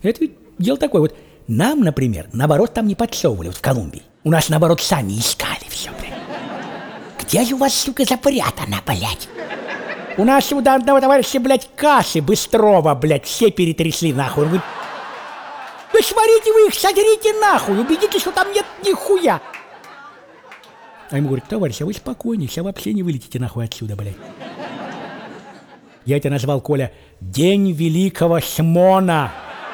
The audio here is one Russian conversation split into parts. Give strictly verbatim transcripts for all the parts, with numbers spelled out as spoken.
Это ведь дело такое. Вот нам, например, наоборот, там не подсовывали, вот в Колумбии. У нас, наоборот, сами искали все, блядь. Где же у вас, сука, запрятано, блядь? У нас у одного товарища, блядь, кассы Быстрова, блядь, все перетрясли, нахуй. Он говорит: да смотрите вы их, содрите нахуй, убедитесь, что там нет нихуя. А ему говорит: товарищ, а вы спокойнее, сейчас вообще не вылетите нахуй отсюда, блядь. Я это назвал, Коля, День Великого Шмона.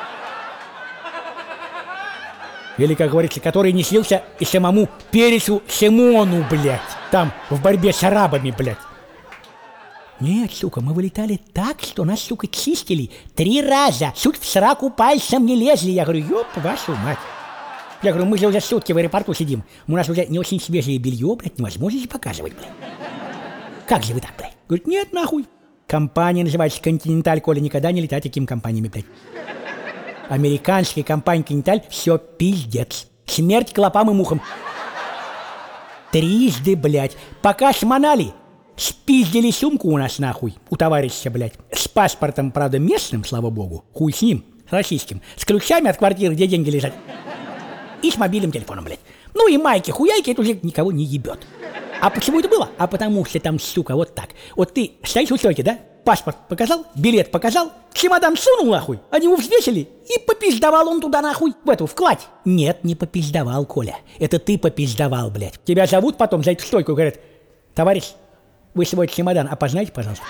Или, как говорится, который не снился и самому Пересу Симону, блядь, там, в борьбе с арабами, блядь. Нет, сука, мы вылетали так, что нас, сука, чистили три раза. Чуть в сраку пальцем не лезли. Я говорю: ёп, вашу мать. Я говорю: мы же уже сутки в аэропорту сидим. У нас уже не очень свежее белье, блядь, невозможно же показывать, блядь. Как же вы так, блядь? Говорит: нет, нахуй. Компания называется «Континенталь», Коля, никогда не летать такими компаниями, блядь. Американская компания «Континенталь» все пиздец. Смерть клопам и мухам. Трижды, блядь. Пока шмонали, спиздили сумку у нас, нахуй, у товарища, блядь. С паспортом, правда, местным, слава богу. Хуй с ним, с российским. С ключами от квартиры, где деньги лежат. И с мобильным телефоном, блядь. Ну и майки-хуяйки, это уже никого не ебет. А почему это было? А потому что там, сука, вот так. Вот ты стоишь у стойки, да? Паспорт показал, билет показал, чемодан сунул, нахуй, они его взвесили, и попиздовал он туда, нахуй, в эту, в кладь. Нет, не попиздовал, Коля. Это ты попиздовал, блядь. Тебя зовут потом за эту стойку, говорят: товарищ, вы свой чемодан опознайте, пожалуйста.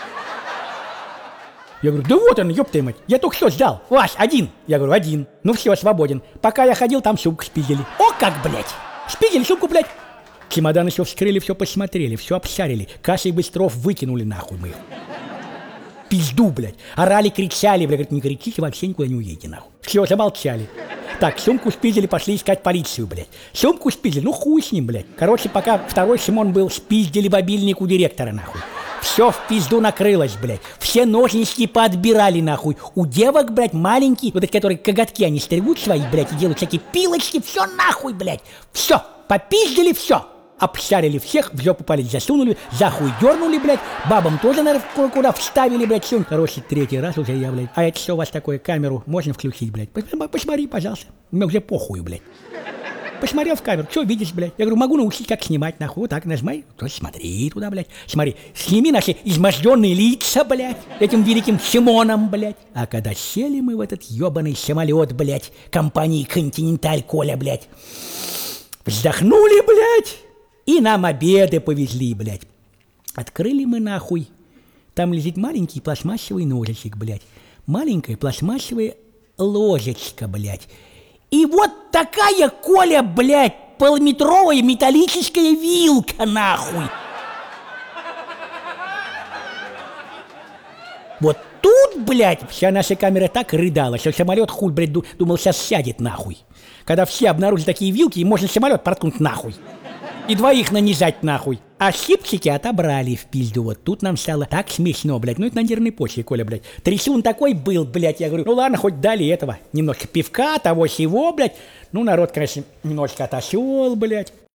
Я говорю: да вот он, ёб твою мать, я только что сдал. Вась, один. Я говорю: один. Ну все, свободен. Пока я ходил, там сумку спиздили. О как, блядь. Спиздили сумку, блядь. Чемодан еще вскрыли, все посмотрели, все обшарили. Кассой Быстров выкинули, нахуй, мы их. Пизду, блядь. Орали, кричали, блядь. Говорит: не кричите, вообще никуда не уедете, нахуй. Все, замолчали. Так, сумку спиздили, пошли искать полицию, блядь. Сумку спиздили, ну хуй с ним, блядь. Короче, пока второй Симон был, спиздили мобильник у директора, нахуй. Все в пизду накрылось, блядь. Все ножнички поотбирали, нахуй. У девок, блядь, маленькие, вот эти, которые коготки, они стригут свои, блядь, и делают всякие пилочки. Все нахуй, блядь. Все, попиздили все. Обшарили всех, в жопу палец засунули, за хуй дернули, блядь, бабам тоже, наверное, куда вставили, блядь, все. Короче, третий раз уже я, блядь. А это что у вас такое, камеру можно включить, блядь? Посмотри, пожалуйста. Мне уже похуй, блядь. Посмотрел в камеру, что видишь, блядь? Я говорю: могу научить, как снимать, нахуй. Вот так нажимай, то смотри туда, блядь. Смотри, сними наши изможденные лица, блядь, этим великим Симоном, блядь. А когда сели мы в этот ебаный самолет, блядь, компании «Континенталь», Коля, блядь, вздохнули, блядь, и нам обеды повезли, блядь. Открыли мы, нахуй. Там лежит маленький пластмассовый ножичек, блядь. Маленькая пластмассовая ложечка, блядь. И вот такая, Коля, блядь, полуметровая металлическая вилка, нахуй. Вот тут, блядь, вся наша камера так рыдала, что самолет, хуй, блядь, думал, сейчас сядет, нахуй. Когда все обнаружили такие вилки, можно самолет проткнуть, нахуй. И двоих нанизать, нахуй. А щипчики отобрали в пизду. Вот тут нам стало так смешно, блядь. Ну это на нервной почве, Коля, блядь. Трясун такой был, блядь. Я говорю: ну ладно, хоть дали этого. Немножко пивка, того сего, блядь. Ну народ, конечно, немножко отошел, блядь.